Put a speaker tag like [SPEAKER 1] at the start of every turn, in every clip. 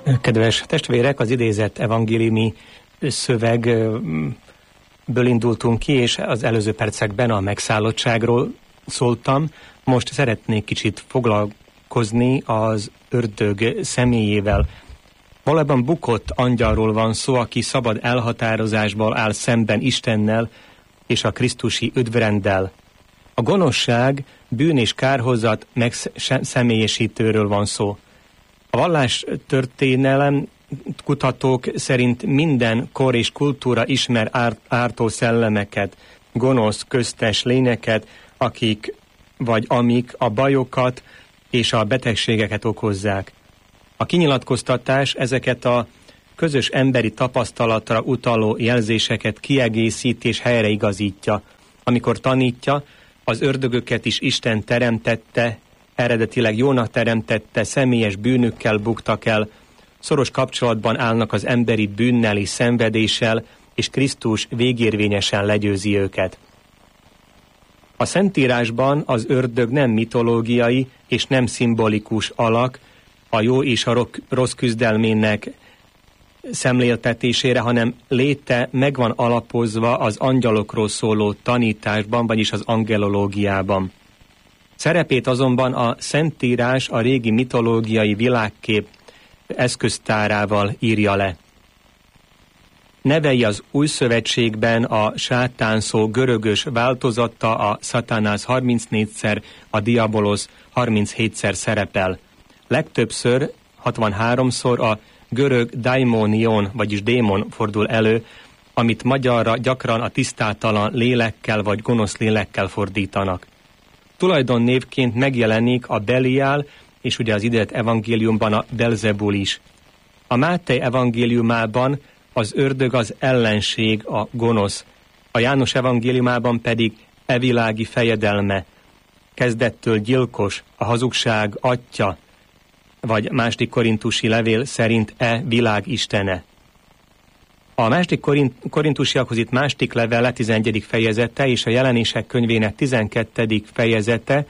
[SPEAKER 1] Kedves testvérek, az idézett evangéliumi szövegből indultunk ki, és az előző percekben a megszállottságról szóltam. Most szeretnék kicsit foglalkozni az ördög személyével. Valójában bukott angyalról van szó, aki szabad elhatározásból áll szemben Istennel és a krisztusi üdvrenddel. A gonoszság, bűn és kárhozat megszemélyesítőről van szó. A vallástörténelem kutatók szerint minden kor és kultúra ismer ártó szellemeket, gonosz, köztes lényeket, akik vagy amik a bajokat és a betegségeket okozzák. A kinyilatkoztatás ezeket a közös emberi tapasztalatra utaló jelzéseket kiegészít és helyreigazítja. Amikor tanítja, az ördögöket is Isten teremtette, eredetileg jónak teremtette, személyes bűnükkel buktak el, szoros kapcsolatban állnak az emberi bűnnel és szenvedéssel, és Krisztus végérvényesen legyőzi őket. A Szentírásban az ördög nem mitológiai és nem szimbolikus alak a jó és a rossz küzdelmének szemléltetésére, hanem léte meg van alapozva az angyalokról szóló tanításban, vagyis az angelológiában. Szerepét azonban a Szentírás a régi mitológiai világkép eszköztárával írja le. Nevei az Új Szövetségben a sátán szó görögös változata, a szatánász 34-szer, a diabolosz 37-szer szerepel. Legtöbbször, 63-szor a görög daimonion, vagyis démon fordul elő, amit magyarra gyakran a tisztátalan lélekkel vagy gonosz lélekkel fordítanak. Tulajdonnévként megjelenik a Beliál, és ugye az idézett evangéliumban a Belzebul is. A Máté evangéliumában az ördög az ellenség, a gonosz. A János evangéliumában pedig evilági fejedelme, kezdettől gyilkos, a hazugság atya, vagy második korintusi levél szerint világ istene. A második korintusiakhoz itt második levele 11. fejezete és a Jelenések könyvének 12. fejezete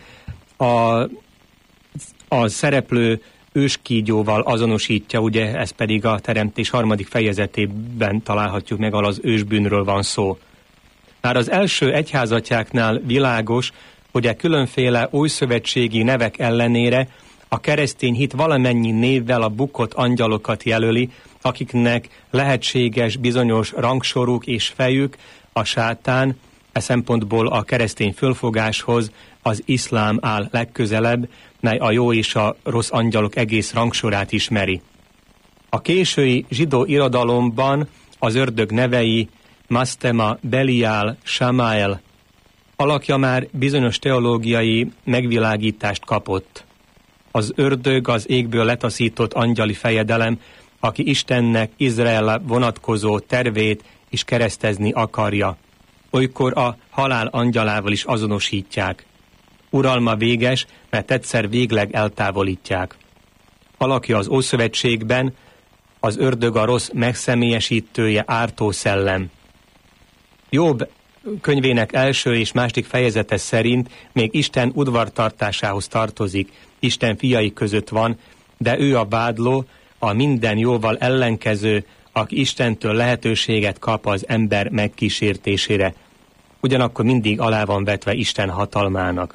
[SPEAKER 1] a szereplő őskígyóval azonosítja, ugye ez pedig a Teremtés 3. fejezetében találhatjuk meg, ahol az ősbűnről van szó. Már az első egyházatjáknál világos, hogy a különféle újszövetségi nevek ellenére a keresztény hit valamennyi névvel a bukott angyalokat jelöli, akiknek lehetséges bizonyos rangsoruk és fejük, a sátán, e szempontból a keresztény fölfogáshoz az iszlám áll legközelebb, mely a jó és a rossz angyalok egész rangsorát ismeri. A késői zsidó irodalomban az ördög nevei Masztema, Beliál, Samael alakja már bizonyos teológiai megvilágítást kapott. Az ördög az égből letaszított angyali fejedelem, aki Istennek Izraelre vonatkozó tervét is keresztezni akarja. Olykor a halál angyalával is azonosítják. Uralma véges, mert egyszer végleg eltávolítják. Alakja az Ószövetségben, az ördög a rossz megszemélyesítője, ártó szellem. Jobb könyvének első és második fejezete szerint még Isten udvartartásához tartozik, Isten fiai között van, de ő a vádló, a minden jóval ellenkező, aki Istentől lehetőséget kap az ember megkísértésére. Ugyanakkor mindig alá van vetve Isten hatalmának.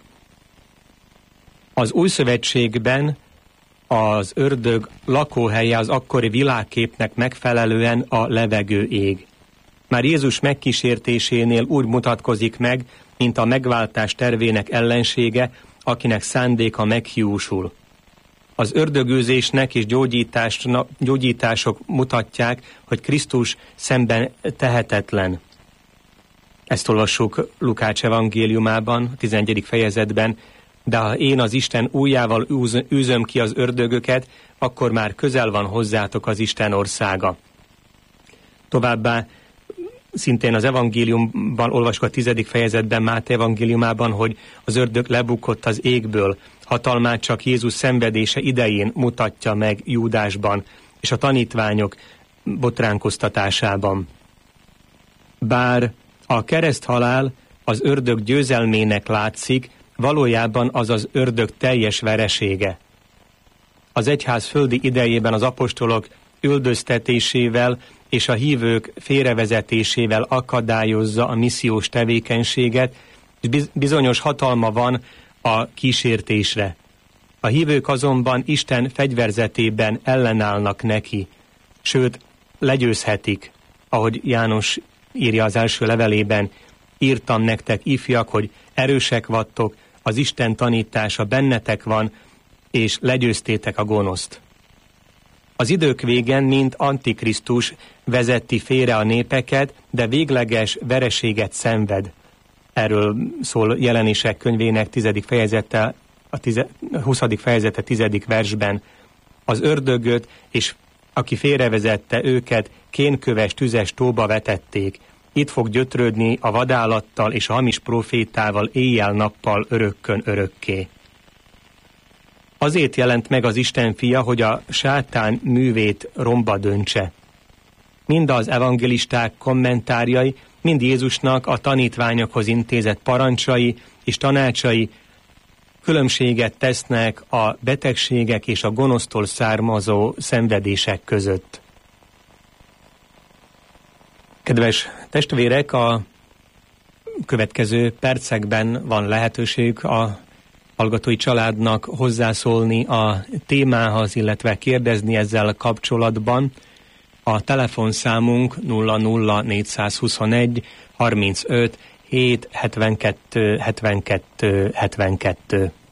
[SPEAKER 1] Az Új Szövetségben az ördög lakóhelye az akkori világképnek megfelelően a levegő ég. Már Jézus megkísértésénél úgy mutatkozik meg, mint a megváltás tervének ellensége, akinek szándéka meghiúsul. Az ördögűzésnek és gyógyítások mutatják, hogy Krisztus szemben tehetetlen. Ezt olvassuk Lukács evangéliumában, 11. fejezetben, de ha én az Isten ujjával űzöm ki az ördögöket, akkor már közel van hozzátok az Isten országa. Továbbá szintén az evangéliumban olvasjuk a 10. fejezetben, Máté evangéliumában, hogy az ördög lebukott az égből, hatalmát csak Jézus szenvedése idején mutatja meg Júdásban, és a tanítványok botránkoztatásában. Bár a kereszthalál az ördög győzelmének látszik, valójában az az ördög teljes veresége. az egyház földi idejében az apostolok üldöztetésével és a hívők félrevezetésével akadályozza a missziós tevékenységet, és bizonyos hatalma van a kísértésre. A hívők azonban Isten fegyverzetében ellenállnak neki, sőt, legyőzhetik, ahogy János írja az első levelében, írtam nektek, ifjak, hogy erősek vattok, az Isten tanítása bennetek van, és legyőztétek a gonoszt. Az idők végén, mint Antikrisztus vezeti félre a népeket, de végleges vereséget szenved. Erről szól Jelenések könyvének 10. fejezete, a 20. fejezete 10. versben. Az ördögöt, és aki félrevezette őket, kénköves tüzes tóba vetették. Itt fog gyötrődni a vadállattal és a hamis profétával éjjel-nappal örökkön örökké. Azért jelent meg az Isten fia, hogy a sátán művét romba döntse. Mind az evangelisták kommentárjai, mind Jézusnak a tanítványokhoz intézett parancsai és tanácsai különbséget tesznek a betegségek és a gonosztól származó szenvedések között. Kedves testvérek, a következő percekben van lehetőség a hallgatói családnak hozzászólni a témához, illetve kérdezni ezzel kapcsolatban. A telefonszámunk 00421 35 7 72 72 72.